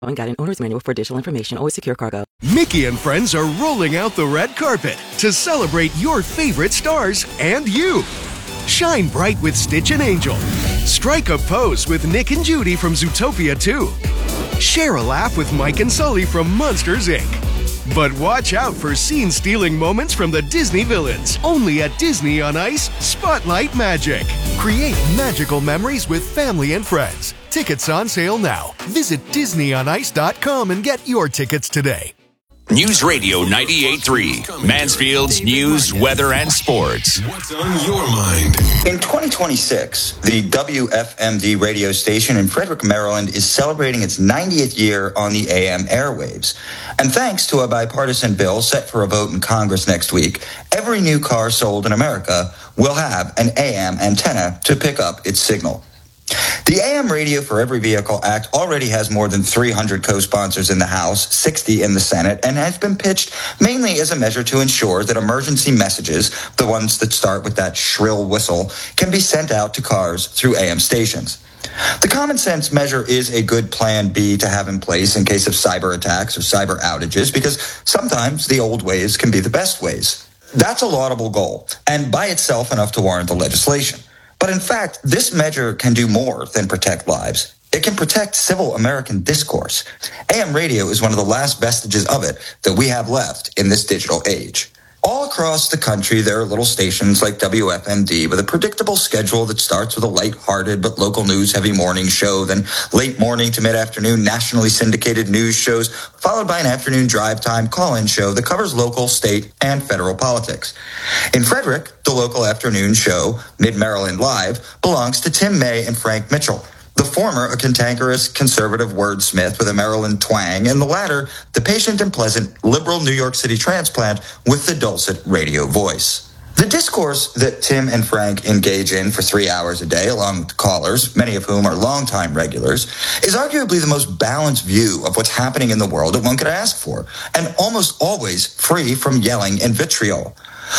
and got an owner's manual for additional information. Always secure cargo. Mickey and friends are rolling out the red carpet to celebrate your favorite stars and you. Shine bright with Stitch and Angel. Strike a pose with Nick and Judy from Zootopia 2. Share a laugh with Mike and Sully from Monsters, Inc. But watch out for scene-stealing moments from the Disney villains. Only at Disney on Ice, Spotlight Magic. Create magical memories with family and friends. Tickets on sale now. Visit DisneyOnIce.com and get your tickets today. News Radio 98.3, Mansfield's news, weather, and sports. What's on your mind? In 2026, the WFMD radio station in Frederick, Maryland is celebrating its 90th year on the AM airwaves. And thanks to a bipartisan bill set for a vote in Congress next week, every new car sold in America will have an AM antenna to pick up its signal. The AM Radio for Every Vehicle Act already has more than 300 co-sponsors in the House, 60 in the Senate, and has been pitched mainly as a measure to ensure that emergency messages, the ones that start with that shrill whistle, can be sent out to cars through AM stations. The common sense measure is a good plan B to have in place in case of cyber attacks or cyber outages, because sometimes the old ways can be the best ways. That's a laudable goal, and by itself enough to warrant the legislation. But in fact, this measure can do more than protect lives. It can protect civil American discourse. AM radio is one of the last vestiges of it that we have left in this digital age. All across the country, there are little stations like WFMD with a predictable schedule that starts with a light-hearted but local news-heavy morning show, then late morning to mid-afternoon nationally syndicated news shows, followed by an afternoon drive-time call-in show that covers local, state, and federal politics. In Frederick, the local afternoon show, Mid-Maryland Live, belongs to Tim May and Frank Mitchell. The former, a cantankerous conservative wordsmith with a Maryland twang, and the latter, the patient and pleasant liberal New York City transplant with the dulcet radio voice. The discourse that Tim and Frank engage in for 3 hours a day, along with the callers, many of whom are longtime regulars, is arguably the most balanced view of what's happening in the world that one could ask for, and almost always free from yelling and vitriol.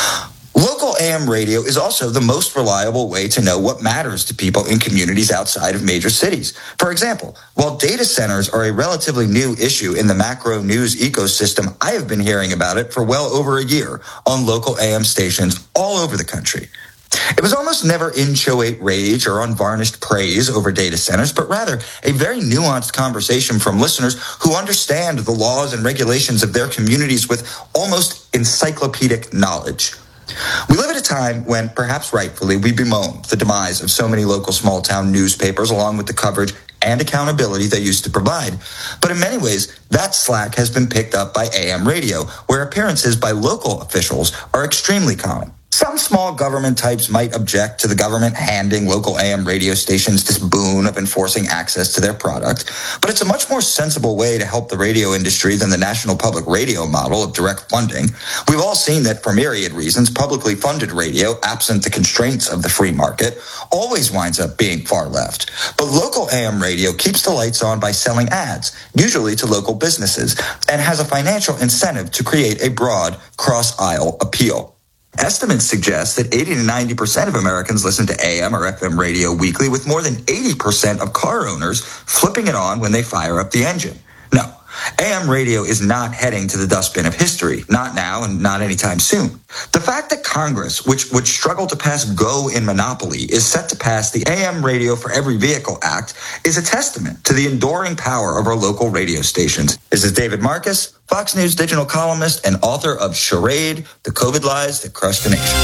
Local AM radio is also the most reliable way to know what matters to people in communities outside of major cities. For example, while data centers are a relatively new issue in the macro news ecosystem, I have been hearing about it for well over a year on local AM stations all over the country. It was almost never inchoate rage or unvarnished praise over data centers, but rather a very nuanced conversation from listeners who understand the laws and regulations of their communities with almost encyclopedic knowledge. We live at a time when, perhaps rightfully, we bemoan the demise of so many local small-town newspapers along with the coverage and accountability they used to provide. But in many ways, that slack has been picked up by AM radio, where appearances by local officials are extremely common. Some small government types might object to the government handing local AM radio stations this boon of enforcing access to their product, but it's a much more sensible way to help the radio industry than the National Public Radio model of direct funding. We've all seen that for myriad reasons, publicly funded radio, absent the constraints of the free market, always winds up being far left. But local AM radio keeps the lights on by selling ads, usually to local businesses, and has a financial incentive to create a broad cross-aisle appeal. Estimates suggest that 80 to 90% of Americans listen to AM or FM radio weekly, with more than 80% of car owners flipping it on when they fire up the engine. No, AM radio is not heading to the dustbin of history, not now and not anytime soon. The fact that Congress, which would struggle to pass GO in monopoly, is set to pass the AM Radio for Every Vehicle Act is a testament to the enduring power of our local radio stations. This is David Marcus, Fox News digital columnist and author of Charade, The COVID Lies That Crushed the Nation.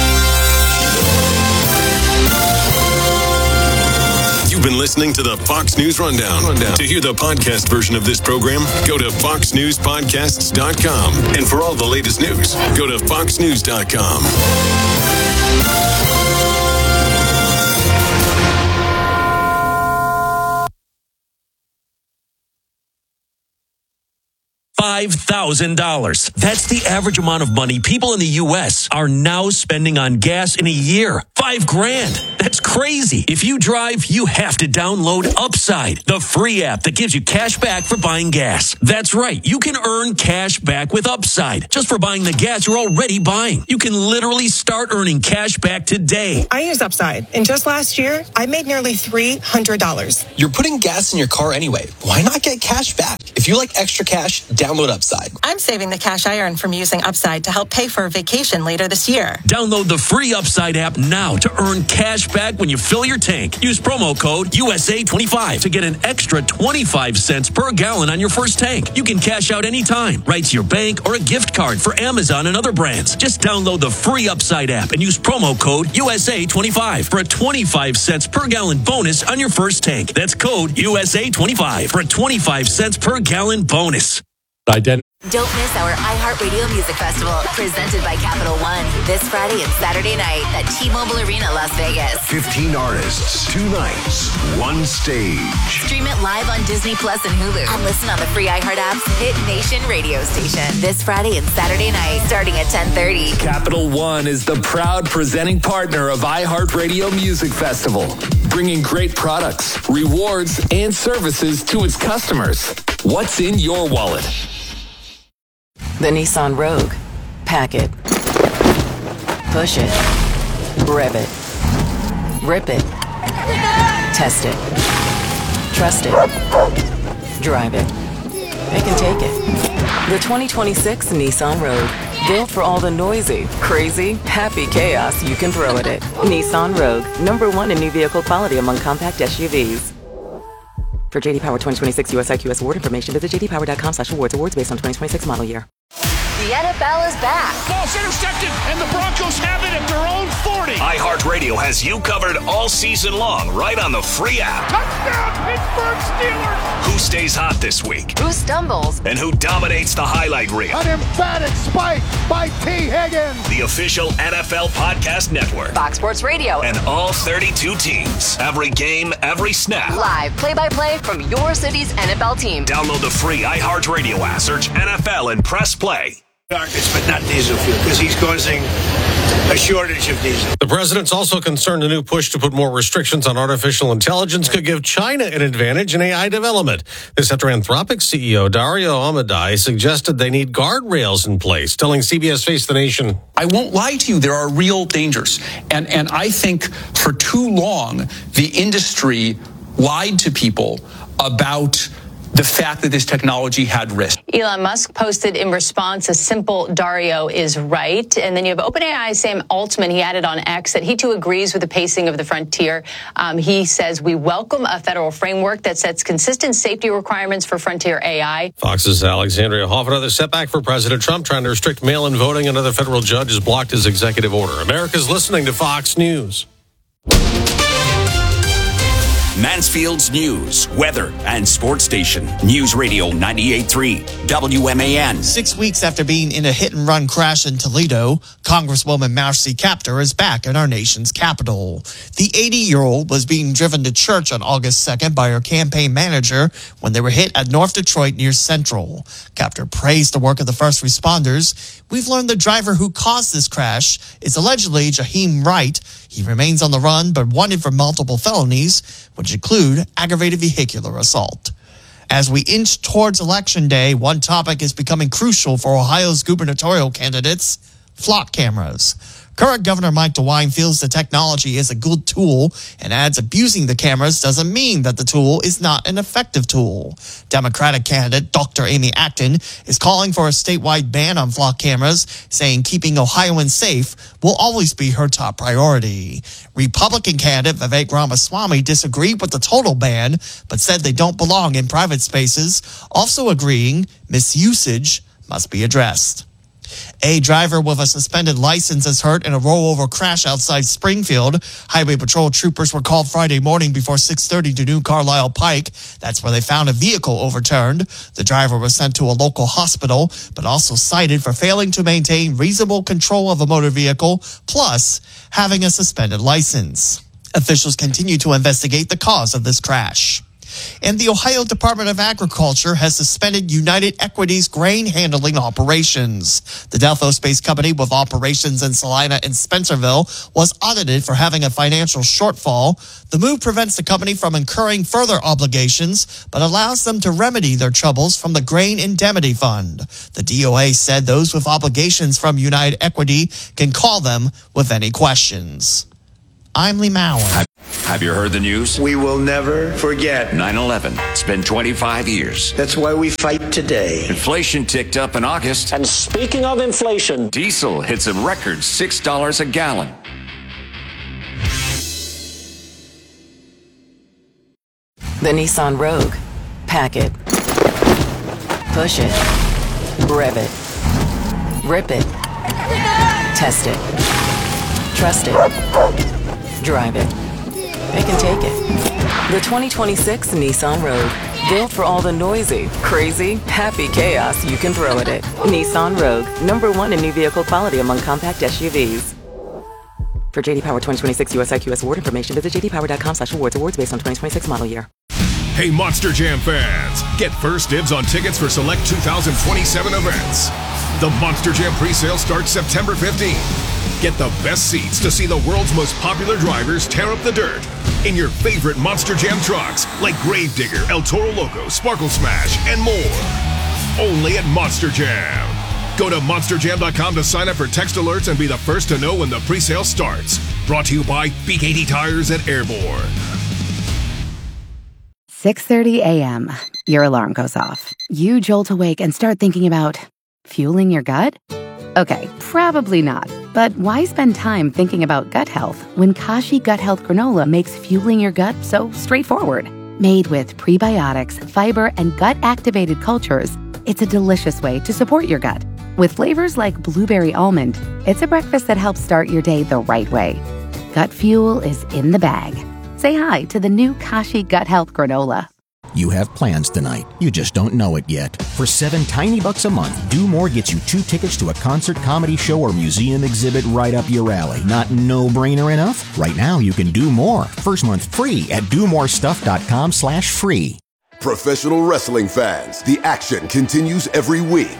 You've been listening to the Fox News Rundown. To hear the podcast version of this program, go to foxnewspodcasts.com. And for all the latest news, go to foxnews.com. $5,000. That's the average amount of money people in the U.S. are now spending on gas in a year. $5,000. That's crazy. If you drive, you have to download Upside, the free app that gives you cash back for buying gas. That's right. You can earn cash back with Upside just for buying the gas you're already buying. You can literally start earning cash back today. I use Upside, and just last year, I made nearly $300. You're putting gas in your car anyway. Why not get cash back? If you like extra cash, download Upside. I'm saving the cash I earn from using Upside to help pay for a vacation later this year. Download the free Upside app now to earn cash back when you fill your tank. Use promo code USA25 to get an extra 25 cents per gallon on your first tank. You can cash out anytime, right to your bank or a gift card for Amazon and other brands. Just download the free Upside app and use promo code USA25 for a 25 cents per gallon bonus on your first tank. That's code USA25 for a 25 cents per gallon bonus. Don't miss our iHeartRadio Music Festival, presented by Capital One, this Friday and Saturday night at T-Mobile Arena, Las Vegas. 15 artists, 2 nights, 1 stage. Stream it live on Disney Plus and Hulu, and listen on the free iHeart app's Hit Nation radio station. This Friday and Saturday night, starting at 10:30. Capital One is the proud presenting partner of iHeartRadio Music Festival, bringing great products, rewards, and services to its customers. What's in your wallet? The Nissan Rogue. Pack it. Push it. Rev it. Rip it. Test it. Trust it. Drive it. They can take it. The 2026 Nissan Rogue. Built for all the noisy, crazy, happy chaos you can throw at it. Nissan Rogue. #1 in new vehicle quality among compact SUVs. For J.D. Power 2026 US IQS award information, visit jdpower.com/awards. Awards based on 2026 model year. The NFL is back. Ball's intercepted, and the Broncos have it at their own 40. iHeartRadio has you covered all season long, right on the free app. Touchdown, Pittsburgh Steelers. Who stays hot this week? Who stumbles? And who dominates the highlight reel? An emphatic spike by T. Higgins. The official NFL podcast network. Fox Sports Radio. And all 32 teams. Every game, every snap. Live play-by-play from your city's NFL team. Download the free iHeartRadio app. Search NFL and press play. Darkness, but not diesel fuel, because he's causing a shortage of diesel. The president's also concerned a new push to put more restrictions on artificial intelligence could give China an advantage in AI development. This after Anthropic CEO Dario Amodei suggested they need guardrails in place, telling CBS Face the Nation. I won't lie to you, there are real dangers. And I think for too long, the industry lied to people about the fact that this technology had risk. Elon Musk posted in response a simple Dario is right. And then you have OpenAI Sam Altman. He added on X that he too agrees with the pacing of the frontier. He says we welcome a federal framework that sets consistent safety requirements for frontier AI. Fox's Alexandria Hoff. Another setback for President Trump trying to restrict mail-in voting. Another federal judge has blocked his executive order. America's listening to Fox News. Mansfield's news, weather, and sports station. News Radio 98.3 WMAN. 6 weeks after being in a hit-and-run crash in Toledo, Congresswoman Marcy Kaptur is back in our nation's capital. The 80-year-old was being driven to church on August 2nd by her campaign manager when they were hit at North Detroit near Central. Kaptur praised the work of the first responders. We've learned the driver who caused this crash is allegedly Jaheim Wright. He remains on the run but wanted for multiple felonies, which include aggravated vehicular assault. As we inch towards Election Day, one topic is becoming crucial for Ohio's gubernatorial candidates: flock cameras. Current Governor Mike DeWine feels the technology is a good tool and adds abusing the cameras doesn't mean that the tool is not an effective tool. Democratic candidate Dr. Amy Acton is calling for a statewide ban on flock cameras, saying keeping Ohioans safe will always be her top priority. Republican candidate Vivek Ramaswamy disagreed with the total ban, but said they don't belong in private spaces, also agreeing misusage must be addressed. A driver with a suspended license is hurt in a rollover crash outside Springfield. Highway Patrol troopers were called Friday morning before 6:30 to New Carlisle Pike. That's where they found a vehicle overturned. The driver was sent to a local hospital, but also cited for failing to maintain reasonable control of a motor vehicle, plus having a suspended license. Officials continue to investigate the cause of this crash. And the Ohio Department of Agriculture has suspended United Equity's grain handling operations. The Delphos-based company with operations in Salina and Spencerville was audited for having a financial shortfall. The move prevents the company from incurring further obligations, but allows them to remedy their troubles from the Grain Indemnity Fund. The DOA said those with obligations from United Equity can call them with any questions. I'm Lee Mauer. Have you heard the news? We will never forget 9/11. It's been 25 years. That's why we fight today. Inflation ticked up in August. And speaking of inflation, Diesel hits a record $6 a gallon. The Nissan Rogue. Pack it. Push it. Rev it. Rip it. Test it. Trust it. Drive it. They can take it. The 2026 Nissan Rogue. Built for all the noisy, crazy, happy chaos you can throw at it. Nissan Rogue. #1 in new vehicle quality among compact SUVs. For JD Power 2026 US IQS award information, visit jdpower.com/awards. Awards based on 2026 model year. Hey, Monster Jam fans! Get first dibs on tickets for select 2027 events. The Monster Jam presale starts September 15th. Get the best seats to see the world's most popular drivers tear up the dirt in your favorite Monster Jam trucks like Gravedigger, El Toro Loco, Sparkle Smash, and more. Only at Monster Jam. Go to monsterjam.com to sign up for text alerts and be the first to know when the presale starts. Brought to you by BKT Tires at Airborne. 6:30 a.m. Your alarm goes off. You jolt awake and start thinking about fueling your gut? Okay, probably not. But why spend time thinking about gut health when Kashi Gut Health Granola makes fueling your gut so straightforward? Made with prebiotics, fiber, and gut-activated cultures, it's a delicious way to support your gut. With flavors like blueberry almond, it's a breakfast that helps start your day the right way. Gut fuel is in the bag. Say hi to the new Kashi Gut Health Granola. You have plans tonight. You just don't know it yet. For $7 tiny bucks a month, Do More gets you 2 tickets to a concert, comedy show, or museum exhibit right up your alley. Not no-brainer enough? Right now, you can do more. First month free at domorestuff.com/free. Professional wrestling fans, the action continues every week.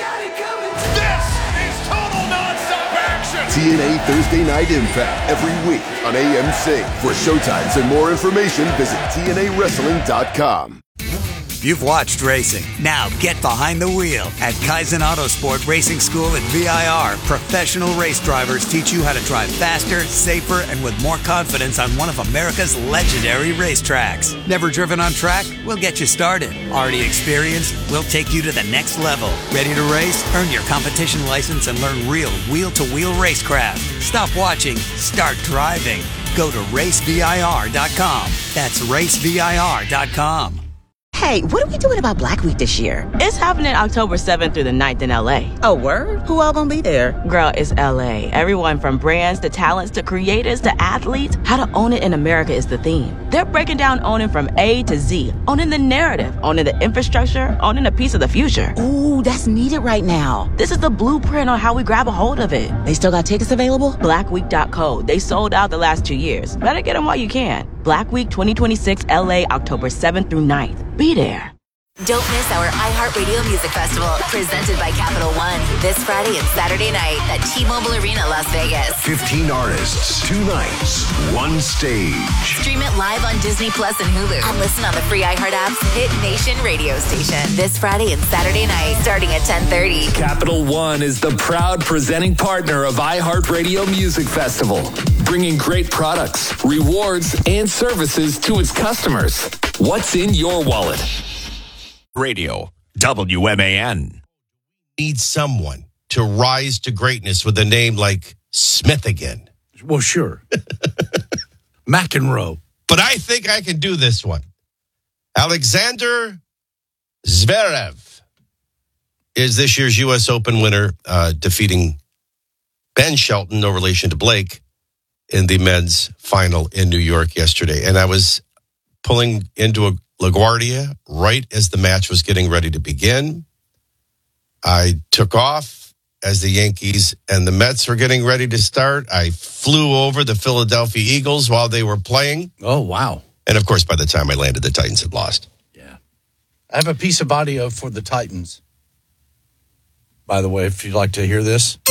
TNA Thursday Night Impact every week on AMC. For showtimes and more information, visit TNAWrestling.com. You've watched racing. Now get behind the wheel. At Kaizen Autosport Racing School at VIR, professional race drivers teach you how to drive faster, safer, and with more confidence on one of America's legendary racetracks. Never driven on track? We'll get you started. Already experienced? We'll take you to the next level. Ready to race? Earn your competition license and learn real wheel-to-wheel racecraft. Stop watching. Start driving. Go to racevir.com. That's racevir.com. Hey, what are we doing about Black Week this year? It's happening October 7th through the 9th in LA. Oh, word? Who all gonna be there? Girl, it's LA. Everyone from brands to talents to creators to athletes. How to own it in America is the theme. They're breaking down owning from A to Z. Owning the narrative, owning the infrastructure, owning a piece of the future. Ooh, that's needed right now. This is the blueprint on how we grab a hold of it. They still got tickets available? Blackweek.co. They sold out the last 2 years. Better get them while you can. Black Week 2026 LA, October 7th through 9th. Be there. Don't miss our iHeartRadio Music Festival, presented by Capital One, this Friday and Saturday night at T-Mobile Arena, Las Vegas. 15 artists, 2 nights, 1 stage. Stream it live on Disney Plus and Hulu, and listen on the free iHeart app's Hit Nation radio station. This Friday and Saturday night, starting at 10:30. Capital One is the proud presenting partner of iHeartRadio Music Festival, bringing great products, rewards, and services to its customers. What's in your wallet? Radio, WMAN. Need someone to rise to greatness with a name like Smith again. Well, sure. McEnroe. But I think I can do this one. Alexander Zverev is this year's U.S. Open winner, defeating Ben Shelton, no relation to Blake, in the men's final in New York yesterday. And I was pulling into a LaGuardia right as the match was getting ready to begin. I took off as the Yankees and the Mets were getting ready to start. I flew over the Philadelphia Eagles while they were playing. Oh, wow. And, of course, by the time I landed, the Titans had lost. I have a piece of audio for the Titans. By the way, if you'd like to hear this.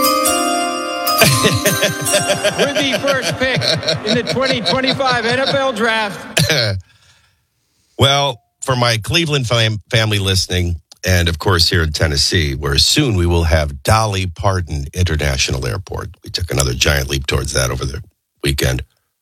We're the first pick in the 2025 NFL Draft. Well, for my Cleveland family listening, and, of course, here in Tennessee, where soon we will have Dolly Parton International Airport. We took another giant leap towards that over the weekend.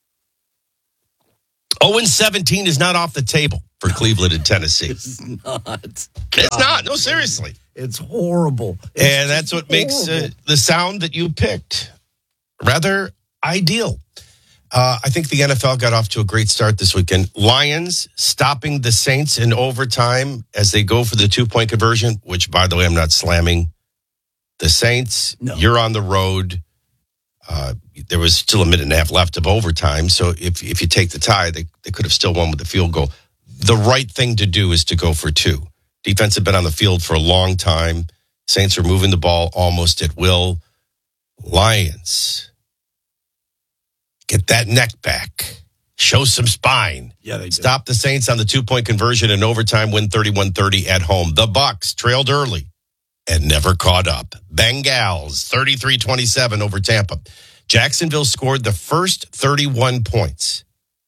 0-17 is not off the table for Cleveland and Tennessee. It's not. It's not. No, seriously. It's horrible. And that's what makes the sound that you picked rather ideal. I think the NFL got off to a great start this weekend. Lions stopping the Saints in overtime as they go for the 2-point conversion, which, by the way, I'm not slamming the Saints. No. You're on the road. There was still a minute and a half left of overtime. So if you take the tie, they could have still won with the field goal. The right thing to do is to go for 2. Defense had been on the field for a long time. Saints are moving the ball almost at will. Lions, get that neck back. Show some spine. Yeah, they do. Stop the Saints on the 2-point conversion in overtime, win 31-30 at home. The Bucs trailed early and never caught up. Bengals, 33-27 over Tampa. Jacksonville scored the first 31 points.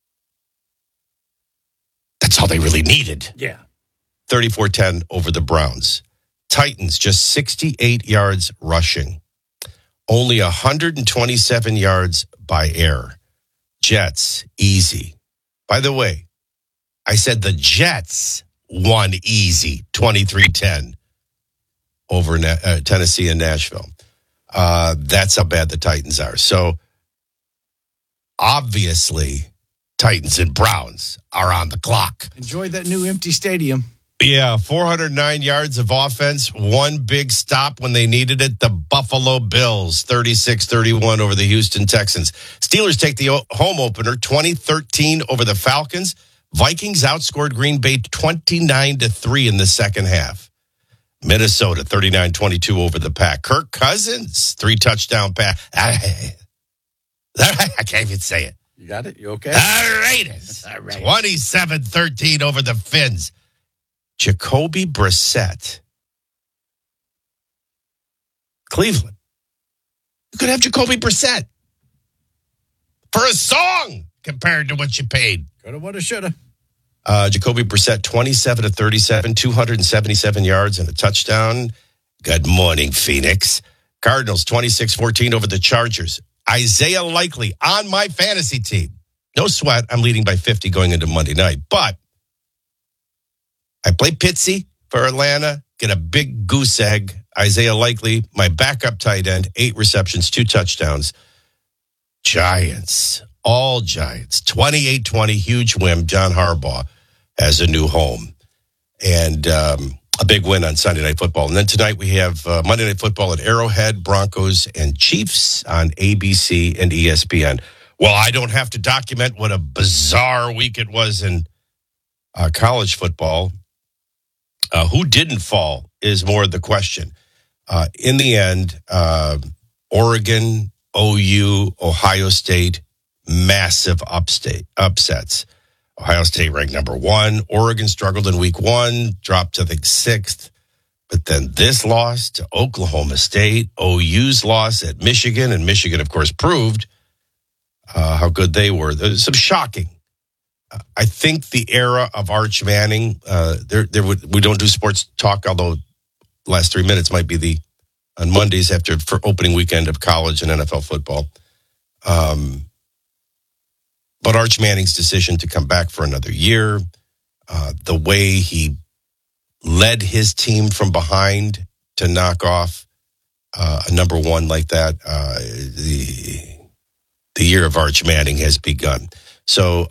That's all they really needed. Yeah. 34-10 over the Browns. Titans, just 68 yards rushing. Only 127 yards by air. Jets, easy. By the way, I said the Jets won easy, 23-10 over Tennessee and Nashville. That's how bad the Titans are. So, obviously, Titans and Browns are on the clock. Enjoy that new empty stadium. Yeah, 409 yards of offense, one big stop when they needed it. The Buffalo Bills, 36-31 over the Houston Texans. Steelers take the home opener, 20-13 over the Falcons. Vikings outscored Green Bay 29-3 in the second half. Minnesota, 39-22 over the Pack. Kirk Cousins, 3-touchdown pass. I can't even say it. You got it? You okay? The Raiders, 27-13 over the Finns. Jacoby Brissett. Cleveland. You could have Jacoby Brissett for a song compared to what you paid. Coulda, woulda, shoulda. Jacoby Brissett, 27-37, 277 yards and a touchdown. Good morning, Phoenix. Cardinals, 26-14 over the Chargers. Isaiah Likely on my fantasy team. No sweat. I'm leading by 50 going into Monday night. But I play Pitsy for Atlanta, get a big goose egg. Isaiah Likely, my backup tight end, 8 receptions, 2 touchdowns. Giants, all Giants, 28-20, huge win. John Harbaugh has a new home. And a big win on Sunday Night Football. And then tonight we have Monday Night Football at Arrowhead, Broncos and Chiefs on ABC and ESPN. Well, I don't have to document what a bizarre week it was in college football. Who didn't fall is more the question. In the end, Oregon, OU, Ohio State, massive upsets. Ohio State ranked number 1. Oregon struggled in week 1, dropped to the 6th. But then this loss to Oklahoma State, OU's loss at Michigan, and Michigan, of course, proved how good they were. There's some shocking. I think the era of Arch Manning, we don't do sports talk, although last 3 minutes might be on Mondays for opening weekend of college and NFL football. But Arch Manning's decision to come back for another year, the way he led his team from behind to knock off a number 1 like that, the year of Arch Manning has begun. So,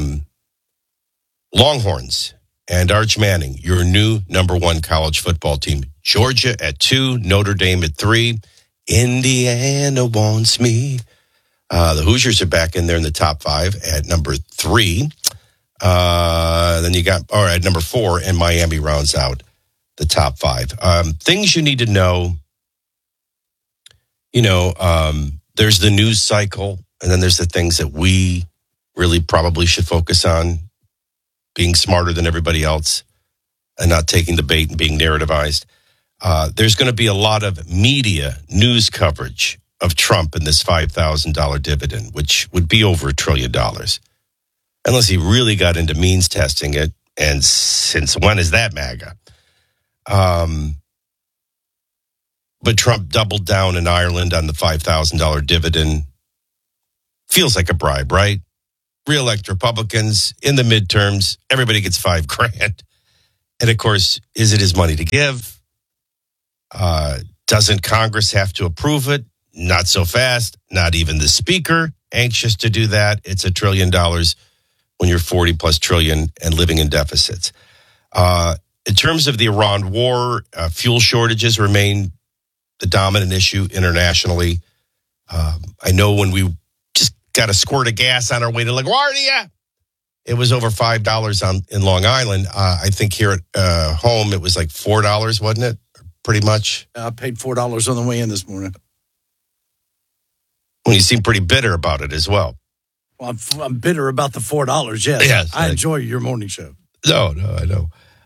Longhorns and Arch Manning, your new number 1 college football team. Georgia at 2, Notre Dame at 3. Indiana wants me. The Hoosiers are back in there in the top 5 at number 3. Then you got, at number 4, and Miami rounds out the top 5. Things you need to know, there's the news cycle, and then there's the things that we really probably should focus on being smarter than everybody else and not taking the bait and being narrativized. There's going to be a lot of media news coverage of Trump and this $5,000 dividend, which would be over $1 trillion. Unless he really got into means testing it. And since when is that, MAGA? But Trump doubled down in Ireland on the $5,000 dividend. Feels like a bribe, right? Re-elect Republicans in the midterms. Everybody gets $5,000. And of course, is it his money to give? Doesn't Congress have to approve it? Not so fast. Not even the speaker anxious to do that. It's $1 trillion when you're 40 plus trillion and living in deficits. In terms of the Iran war, fuel shortages remain the dominant issue internationally. I know when we just got a squirt of gas on our way to LaGuardia, it was over $5 in Long Island. I think here at home, it was like $4, wasn't it? Pretty much. I paid $4 on the way in this morning. Well, you seem pretty bitter about it as well. Well, I'm bitter about the $4, yes. Yes. I enjoy your morning show. No, I know.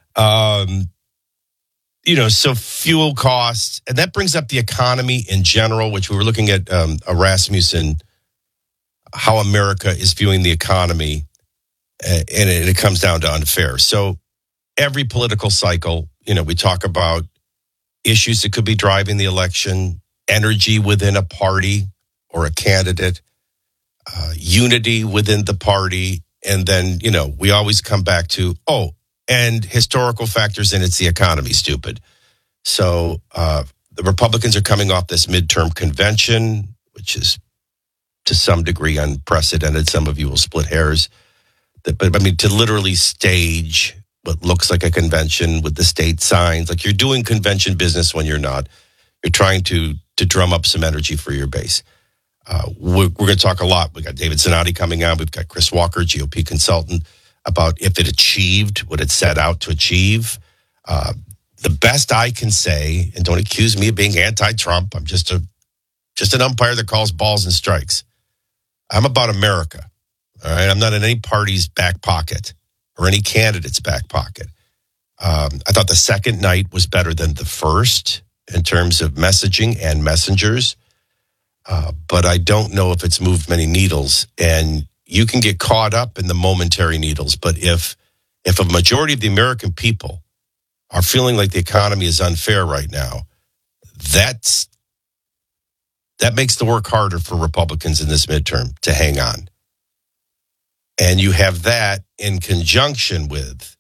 So fuel costs, and that brings up the economy in general, which we were looking at Rasmussen, how America is viewing the economy, and it comes down to unfair. So every political cycle, we talk about issues that could be driving the election, energy within a party or a candidate, unity within the party, and then, we always come back to, and historical factors, and it's the economy, stupid. So the Republicans are coming off this midterm convention, which is to some degree unprecedented. Some of you will split hairs. But I mean, to literally stage what looks like a convention with the state signs, like you're doing convention business when you're not. You're trying to drum up some energy for your base. We're going to talk a lot. We got David Zanotti coming on. We've got Chris Walker, GOP consultant, about if it achieved what it set out to achieve. The best I can say, and don't accuse me of being anti-Trump. I'm just an umpire that calls balls and strikes. I'm about America. All right, I'm not in any party's back pocket or any candidate's back pocket. I thought the second night was better than the first in terms of messaging and messengers, but I don't know if it's moved many needles. And you can get caught up in the momentary needles, but if a majority of the American people are feeling like the economy is unfair right now, that makes the work harder for Republicans in this midterm to hang on. And you have that in conjunction with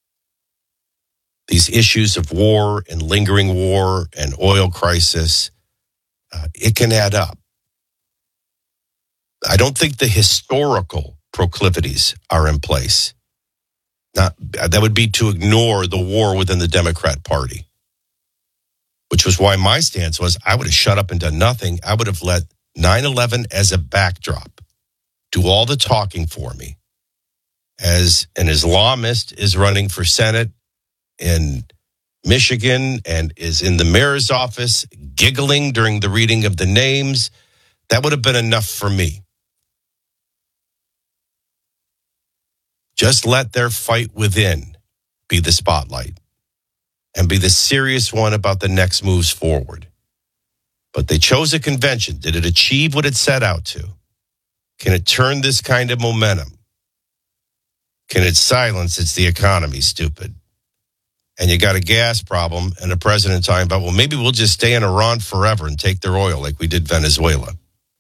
these issues of war and lingering war and oil crisis. It can add up. I don't think the historical proclivities are in place. That would be to ignore the war within the Democrat Party, which was why my stance was I would have shut up and done nothing. I would have let 9/11 as a backdrop do all the talking for me. As an Islamist is running for Senate in Michigan and is in the mayor's office giggling during the reading of the names, that would have been enough for me. Just let their fight within be the spotlight and be the serious one about the next moves forward. But they chose a convention. Did it achieve what it set out to? Can it turn this kind of momentum? Can it silence it's the economy, stupid? And you got a gas problem and a president talking about, well, maybe we'll just stay in Iran forever and take their oil like we did Venezuela.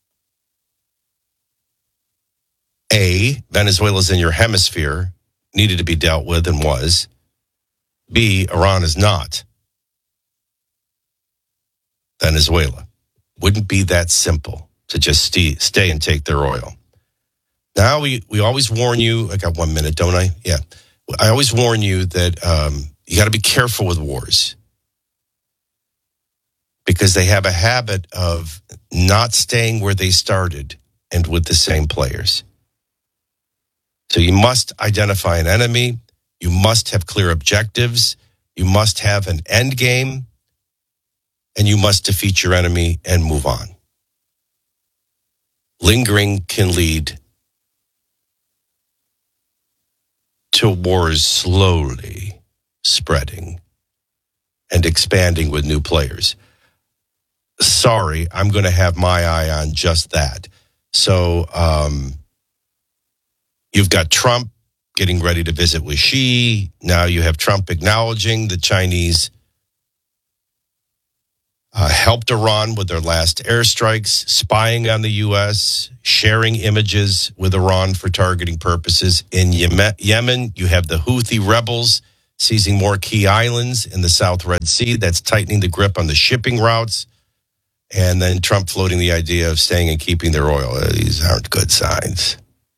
A, Venezuela's in your hemisphere, needed to be dealt with and was. B, Iran is not Venezuela. Wouldn't be that simple to just stay and take their oil. Now, we always warn you, I got 1 minute, don't I? Yeah. I always warn you that you got to be careful with wars because they have a habit of not staying where they started and with the same players. So you must identify an enemy. You must have clear objectives. You must have an end game. And you must defeat your enemy and move on. Lingering can lead to wars slowly spreading and expanding with new players. Sorry, I'm going to have my eye on just that. So you've got Trump getting ready to visit with Xi. Now you have Trump acknowledging the Chinese helped Iran with their last airstrikes, spying on the U.S., sharing images with Iran for targeting purposes. In Yemen, you have the Houthi rebels seizing more key islands in the South Red Sea. That's tightening the grip on the shipping routes. And then Trump floating the idea of staying and keeping their oil. These aren't good signs.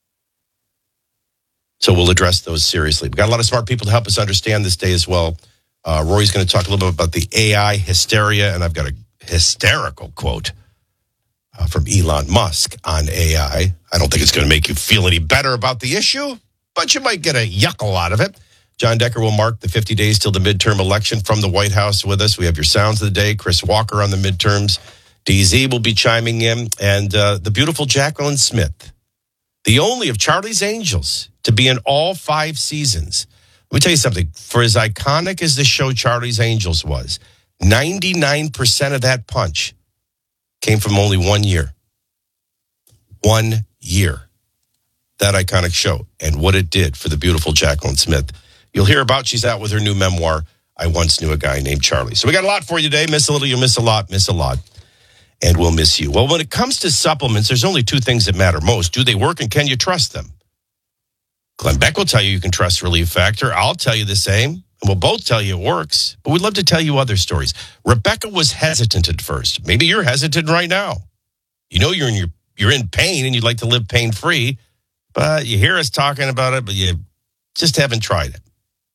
So we'll address those seriously. We've got a lot of smart people to help us understand this day as well. Rory's going to talk a little bit about the AI hysteria, and I've got a hysterical quote from Elon Musk on AI. I don't think it's going to make you feel any better about the issue, but you might get a yuckle out of it. John Decker will mark the 50 days till the midterm election from the White House with us. We have your sounds of the day. Chris Walker on the midterms. DZ will be chiming in. And the beautiful Jacqueline Smith, the only of Charlie's Angels to be in all 5 seasons. Let me tell you something. For as iconic as the show Charlie's Angels was, 99% of that punch came from only 1 year. 1 year. That iconic show and what it did for the beautiful Jacqueline Smith. You'll hear about, she's out with her new memoir, I Once Knew a Guy Named Charlie. So we got a lot for you today. Miss a little, you'll miss a lot, miss a lot. And we'll miss you. Well, when it comes to supplements, there's only 2 things that matter most. Do they work and can you trust them? Glenn Beck will tell you can trust Relief Factor. I'll tell you the same. And we'll both tell you it works. But we'd love to tell you other stories. Rebecca was hesitant at first. Maybe you're hesitant right now. You know you're in pain and you'd like to live pain-free. But you hear us talking about it, but you just haven't tried it.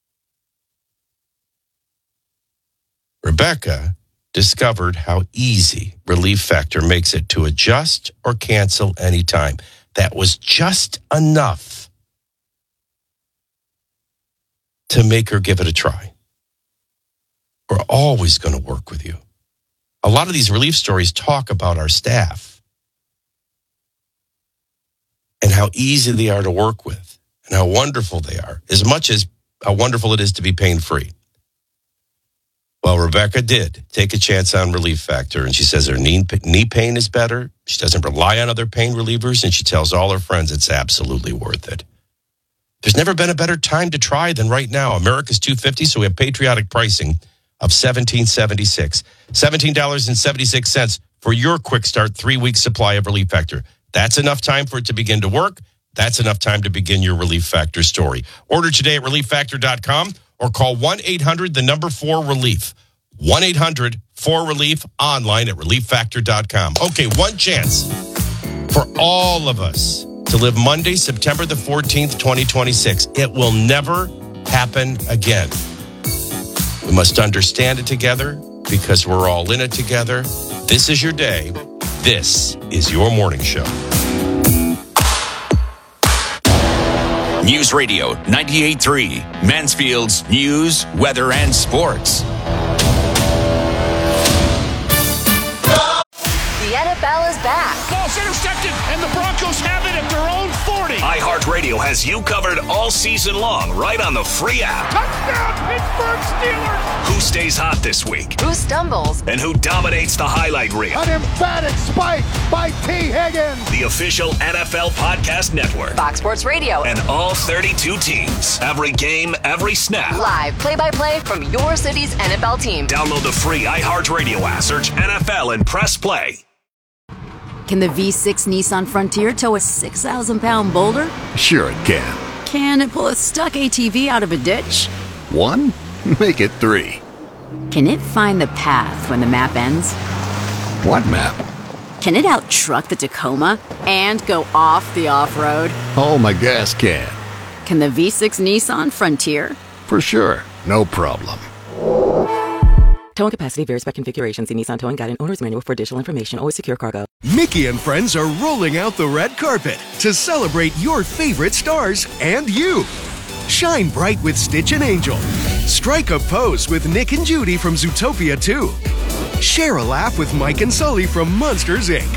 Rebecca discovered how easy Relief Factor makes it to adjust or cancel anytime. That was just enough to make her give it a try. We're always going to work with you. A lot of these relief stories talk about our staff and how easy they are to work with and how wonderful they are, as much as how wonderful it is to be pain-free. Well, Rebecca did take a chance on Relief Factor, and she says her knee pain is better. She doesn't rely on other pain relievers, and she tells all her friends it's absolutely worth it. There's never been a better time to try than right now. America's $250, so we have patriotic pricing of $17.76. $17.76 for your quick start 3-week supply of Relief Factor. That's enough time for it to begin to work. That's enough time to begin your Relief Factor story. Order today at ReliefFactor.com or call 1-800-4-RELIEF. 1-800-4-RELIEF online at ReliefFactor.com. Okay, one chance for all of us to live Monday, September the 14th, 2026. It will never happen again. We must understand it together because we're all in it together. This is your day. This is your morning show. News Radio 98.3, Mansfield's news, weather, and sports. The NFL is back. Ball's intercepted, and the Broncos have it at their own 40. iHeartRadio has you covered all season long, right on the free app. Touchdown, Pittsburgh Steelers! Who stays hot this week? Who stumbles? And who dominates the highlight reel? An emphatic spike by T. Higgins. The official NFL podcast network. Fox Sports Radio. And all 32 teams. Every game, every snap. Live play-by-play from your city's NFL team. Download the free iHeartRadio app. Search NFL and press play. Can the V6 Nissan Frontier tow a 6,000-pound boulder? Sure it can. Can it pull a stuck ATV out of a ditch? 1? Make it 3. Can it find the path when the map ends? What map? Can it out-truck the Tacoma and go off the off-road? Oh, my gas can. Can the V6 Nissan Frontier? For sure. No problem. Towing capacity varies by configuration. See Nissan Towing Guide and Owner's Manual for additional information. Always secure cargo. Mickey and friends are rolling out the red carpet to celebrate your favorite stars and you. Shine bright with Stitch and Angel. Strike a pose with Nick and Judy from Zootopia 2. Share a laugh with Mike and Sully from Monsters, Inc.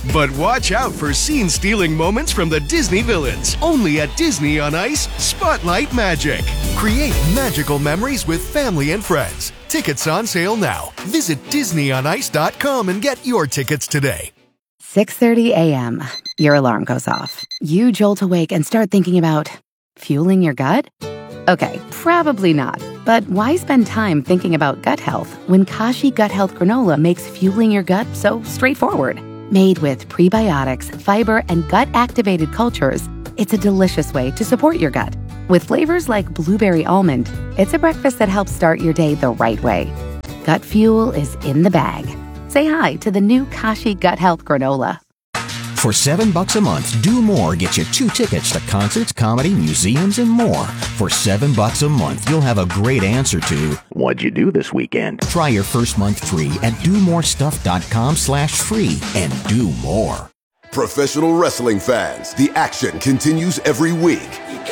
But watch out for scene-stealing moments from the Disney villains. Only at Disney on Ice Spotlight Magic. Create magical memories with family and friends. Tickets on sale now. Visit DisneyOnIce.com and get your tickets today. 6:30 a.m. Your alarm goes off. You jolt awake and start thinking about fueling your gut? Okay, probably not. But why spend time thinking about gut health when Kashi Gut Health Granola makes fueling your gut so straightforward? Made with prebiotics, fiber, and gut-activated cultures, it's a delicious way to support your gut. With flavors like blueberry almond, it's a breakfast that helps start your day the right way. Gut fuel is in the bag. Say hi to the new Kashi Gut Health Granola. For $7 a month, Do More gets you 2 tickets to concerts, comedy, museums, and more. For $7 a month, you'll have a great answer to, what'd you do this weekend? Try your first month free at domorestuff.com/free and do more. Professional wrestling fans, the action continues every week.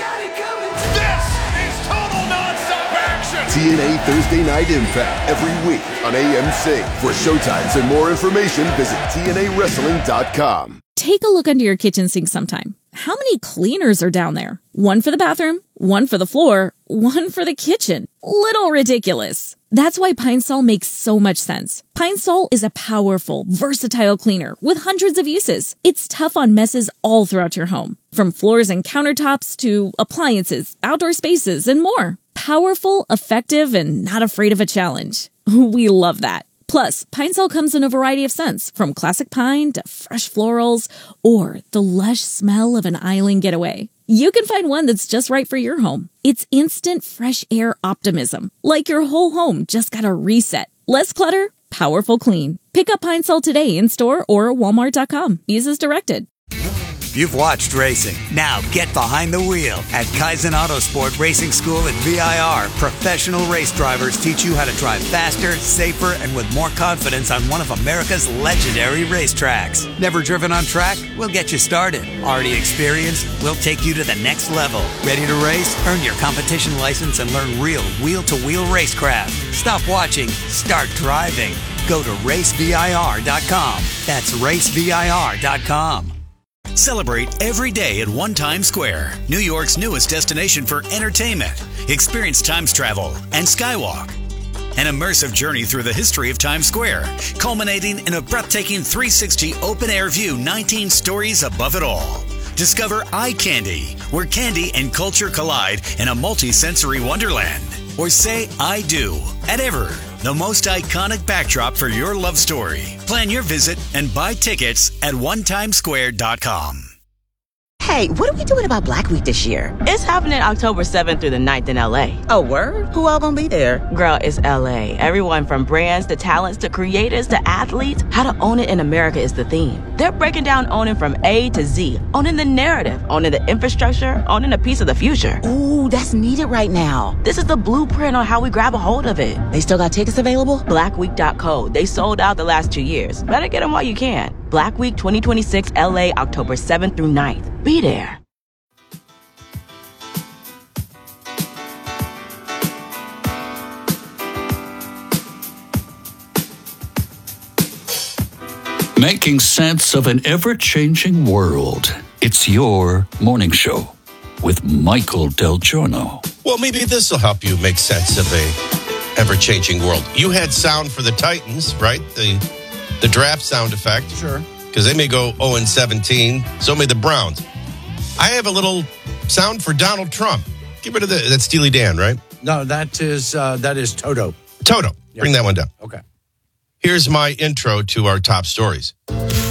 This is total nonstop action. TNA Thursday Night Impact every week on AMC. For showtimes and more information, visit TNAWrestling.com. Take a look under your kitchen sink sometime. How many cleaners are down there? One for the bathroom, one for the floor, one for the kitchen. Little ridiculous. That's why Pine Sol makes so much sense. Pine Sol is a powerful, versatile cleaner with hundreds of uses. It's tough on messes all throughout your home, from floors and countertops to appliances, outdoor spaces, and more. Powerful, effective, and not afraid of a challenge. We love that. Plus, Pine Sol comes in a variety of scents, from classic pine to fresh florals, or the lush smell of an island getaway. You can find one that's just right for your home. It's instant fresh air optimism, like your whole home just got a reset. Less clutter, powerful clean. Pick up Pine Sol today in store or Walmart.com. Use as directed. You've watched racing. Now get behind the wheel. At Kaizen Autosport Racing School at VIR, professional race drivers teach you how to drive faster, safer, and with more confidence on one of America's legendary racetracks. Never driven on track? We'll get you started. Already experienced? We'll take you to the next level. Ready to race? Earn your competition license and learn real wheel-to-wheel racecraft. Stop watching. Start driving. Go to racevir.com. That's racevir.com. Celebrate every day at One Times Square, New York's newest destination for entertainment. Experience Times travel and Skywalk. An immersive journey through the history of Times Square, culminating in a breathtaking 360 open-air view 19 stories above it all. Discover Eye Candy, where candy and culture collide in a multi-sensory wonderland. Or say I do at Ever, the most iconic backdrop for your love story. Plan your visit and buy tickets at onetimesquare.com. Hey, what are we doing about Black Week this year? It's happening October 7th through the 9th in LA. Oh, word? Who all gonna be there? Girl, it's LA. Everyone from brands to talents to creators to athletes. How to own it in America is the theme. They're breaking down owning from A to Z. Owning the narrative, owning the infrastructure, owning a piece of the future. Ooh, that's needed right now. This is the blueprint on how we grab a hold of it. They still got tickets available? Blackweek.co. They sold out the last 2 years. Better get them while you can. Black Week 2026 LA, October 7th through 9th. Be there. Making sense of an ever-changing world. It's your morning show with Michael Del Giorno. Well, maybe this will help you make sense of a ever-changing world. You had sound for the Titans, right? The draft sound effect. Sure. Because they may go 0-17. So may the Browns. I have a little sound for Donald Trump. Get rid of that's Steely Dan, right? No, that is Toto. Toto. Bring that one down. Okay. Here's my intro to our top stories.